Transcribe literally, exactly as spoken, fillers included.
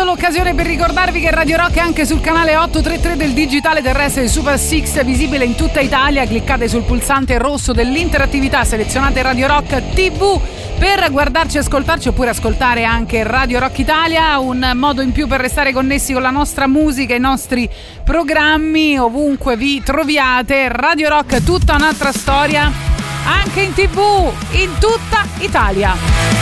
l'occasione per ricordarvi che Radio Rock è anche sul canale ottocentotrentatré del digitale terrestre del Super Six, visibile in tutta Italia. Cliccate sul pulsante rosso dell'interattività, selezionate Radio Rock tivù per guardarci e ascoltarci, oppure ascoltare anche Radio Rock Italia, un modo in più per restare connessi con la nostra musica e i nostri programmi ovunque vi troviate. Radio Rock, tutta un'altra storia, anche in tivù in tutta Italia.